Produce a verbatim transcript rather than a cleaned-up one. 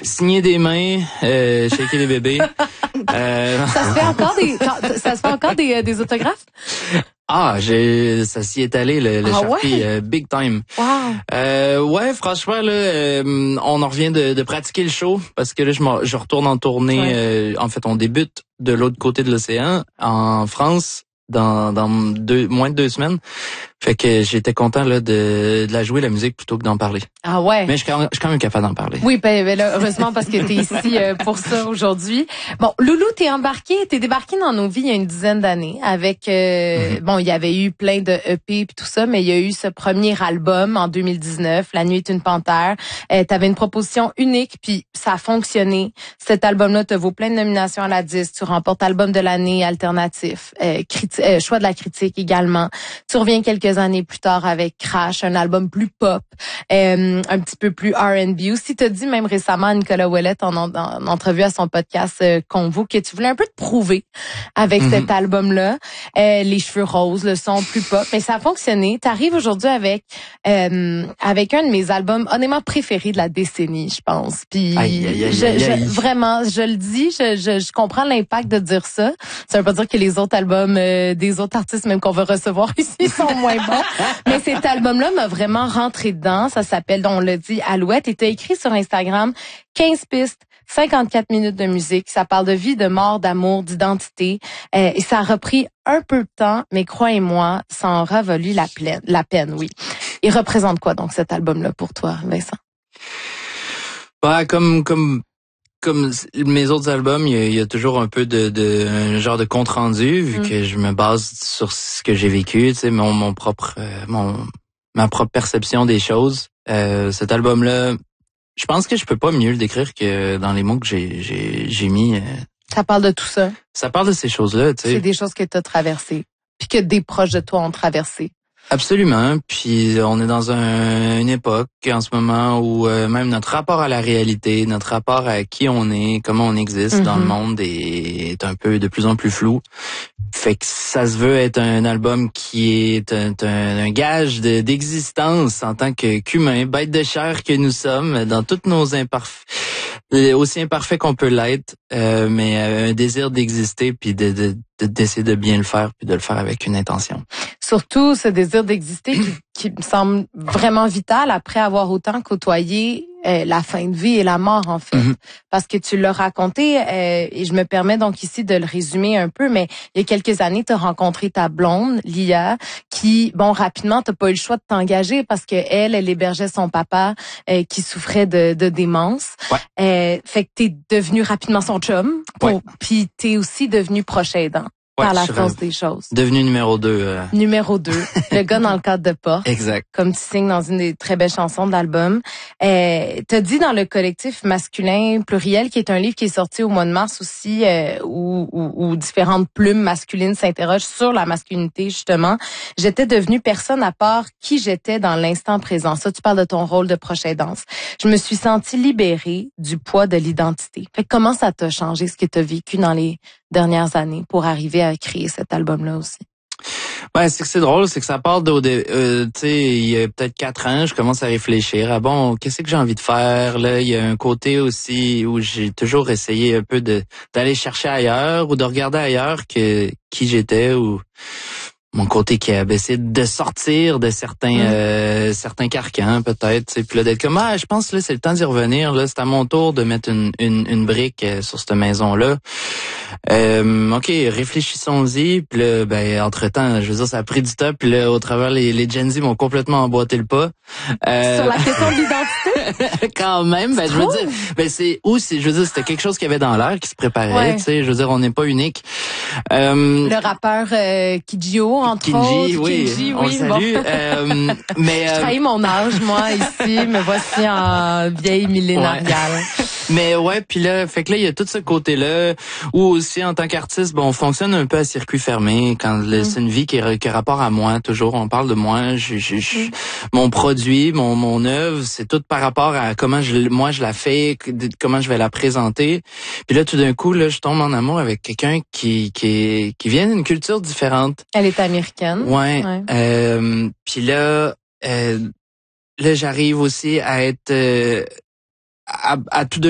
signer des mains, euh, shaker des bébés. euh... Ça se fait encore des, ça se fait encore des, des autographes? Ah, j'ai, ça s'y est allé, le, le ah Sharpie, ouais? euh, big time. Wow. Euh, ouais, franchement, là, euh, on en revient de, de pratiquer le show, parce que là, je, je retourne en tournée, ouais. euh, en fait, on débute de l'autre côté de l'océan, en France, dans, dans deux, moins de deux semaines. Fait que j'étais content là de, de la jouer la musique plutôt que d'en parler. Ah ouais. Mais je suis quand même, je suis quand même capable d'en parler. Oui, ben, ben là, heureusement parce que t'es ici euh, pour ça aujourd'hui. Bon, Loulou, t'es embarqué, t'es débarqué dans nos vies il y a une dizaine d'années avec euh, mm-hmm. bon, il y avait eu plein de E P puis tout ça, mais il y a eu ce premier album en deux mille dix-neuf, La nuit est une panthère. Euh, t'avais une proposition unique puis ça a fonctionné. Cet album-là te vaut plein de nominations à la disque. Tu remportes album de l'année alternatif, euh, criti- euh, choix de la critique également. Tu reviens quelques années plus tard avec Crash, un album plus pop, euh, un petit peu plus R and B. Aussi, t'as dit même récemment à Nicolas Ouellette en, en, en entrevue à son podcast euh, Convo que tu voulais un peu te prouver avec mm-hmm. cet album-là. Euh, les cheveux roses, le son plus pop, mais ça a fonctionné. T'arrives aujourd'hui avec euh, avec un de mes albums honnêtement préférés de la décennie, je pense. Puis aïe, aïe, aïe, je, aïe, aïe. je, vraiment, je le dis, je, je, je comprends l'impact de dire ça. Ça veut pas dire que les autres albums euh, des autres artistes, même qu'on va recevoir ici, sont moins bons. Mais cet album-là m'a vraiment rentré dedans. Ça s'appelle, on l'a dit, Alouette. Et t'as écrit sur Instagram quinze pistes, cinquante-quatre minutes de musique. Ça parle de vie, de mort, d'amour, d'identité. Euh, et ça a repris un peu de temps, mais croyez-moi, ça en aura valu la, plaine, la peine, oui. Il représente quoi donc cet album-là pour toi, Vincent? Bah, comme comme comme mes autres albums, il y a, il y a toujours un peu de, de un genre de compte rendu vu mm. que je me base sur ce que j'ai vécu, tu sais, mon mon propre euh, mon ma propre perception des choses. Euh, cet album-là, je pense que je peux pas mieux le décrire que dans les mots que j'ai j'ai j'ai mis. Euh, ça parle de tout ça. Ça parle de ces choses-là, tu sais. C'est des choses que tu as traversées, puis que des proches de toi ont traversées. Absolument. Puis on est dans un, une époque en ce moment où euh, même notre rapport à la réalité, notre rapport à qui on est, comment on existe mm-hmm. dans le monde est, est un peu de plus en plus flou. Fait que ça se veut être un album qui est un, un, un gage de, d'existence en tant que, qu'humain, bête de chair que nous sommes, dans toutes nos imparfaits, aussi imparfaits qu'on peut l'être, euh, mais un désir d'exister puis de, de, de d'essayer de bien le faire puis de le faire avec une intention. Surtout ce désir d'exister qui, qui me semble vraiment vital après avoir autant côtoyé euh, la fin de vie et la mort en fait. Mm-hmm. Parce que tu l'as raconté euh, et je me permets donc ici de le résumer un peu, mais il y a quelques années, tu as rencontré ta blonde, Lia, qui, bon, rapidement, t'as pas eu le choix de t'engager parce que elle, elle hébergeait son papa euh, qui souffrait de, de démence. Ouais. Euh, fait que t'es devenu rapidement son chum, pour, ouais. Puis t'es aussi devenu proche aidant. Ouais, par la force des choses. Devenu numéro deux. Euh... Numéro deux. Le gars dans le cadre de porte. Exact. Comme tu signes dans une des très belles chansons de l'album. Euh, t'as dit dans le collectif masculin pluriel, qui est un livre qui est sorti au mois de mars aussi, euh, où, où, où différentes plumes masculines s'interrogent sur la masculinité, justement. J'étais devenue personne à part qui j'étais dans l'instant présent. Ça, tu parles de ton rôle de proche aidance. Je me suis sentie libérée du poids de l'identité. Fait que comment ça t'a changé ce que t'as vécu dans les dernières années pour arriver à créer cet album-là aussi? Ouais, c'est que c'est drôle, c'est que ça part de, de euh, tu sais, il y a peut-être quatre ans, je commence à réfléchir. Ah bon, qu'est-ce que j'ai envie de faire là? Il y a un côté aussi où j'ai toujours essayé un peu de d'aller chercher ailleurs ou de regarder ailleurs que qui j'étais ou mon côté qui a essayé de sortir de certains mmh. euh, certains carcans peut-être, puis là d'être comme ah je pense là c'est le temps d'y revenir, là c'est à mon tour de mettre une une, une brique sur cette maison là. Euh, ok, réfléchissons-y. Puis là, ben entre temps, je veux dire ça a pris du temps. Puis là au travers les les Gen Z m'ont complètement emboîté le pas. Euh... Sur la question de l'identité. Quand même, ben je veux dire, ben c'est où c'est je veux dire c'était quelque chose qui avait dans l'air qui se préparait. Ouais. Tu sais, je veux dire on n'est pas unique. Euh... Le rappeur euh, Kidjo entre Kinji, autres. Oui, Kinji, on oui, le salue. Bon. euh, mais je trahis mon âge moi ici, me voici en vieille millénariale. Ouais. Mais ouais, puis là, fait que là il y a tout ce côté-là où aussi en tant qu'artiste, bon, on fonctionne un peu à circuit fermé quand mm. c'est une vie qui est qui a rapport à moi toujours. On parle de moi, je, je, je mm. mon produit, mon mon œuvre, c'est tout par rapport à comment je moi je la fais, comment je vais la présenter. Puis là tout d'un coup là, je tombe en amour avec quelqu'un qui qui qui vient d'une culture différente. Elle est américaine. Ouais. ouais. Euh, puis là, euh, là j'arrive aussi à être euh, à, à tout de